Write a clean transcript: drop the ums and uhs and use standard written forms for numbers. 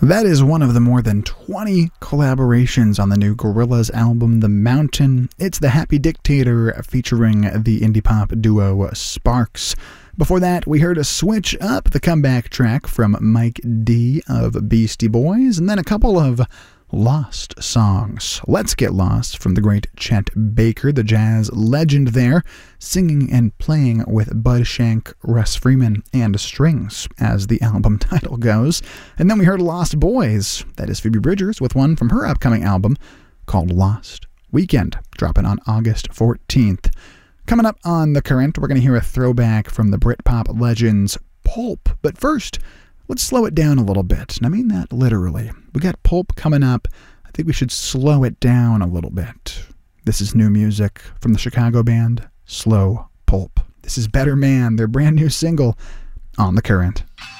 That is one of the more than 20 collaborations on the new Gorillaz album, The Mountain. It's The Happy Dictator featuring the indie pop duo Sparks. Before that, we heard a Switch Up, the comeback track from Mike D of Beastie Boys, and then a couple of Lost songs. Let's Get Lost from the great Chet Baker, the jazz legend there, singing and playing with Bud Shank, Russ Freeman, and strings, as the album title goes. And then we heard Lost Boys, that is Phoebe Bridgers, with one from her upcoming album called Lost Weekend, dropping on August 14th. Coming up on The Current, we're going to hear a throwback from the Britpop legends Pulp. But first, let's slow it down a little bit, and I mean that literally. We got Pulp coming up. I think we should slow it down a little bit. This is new music from the Chicago band Slow Pulp. This is Better Man, their brand new single on The Current.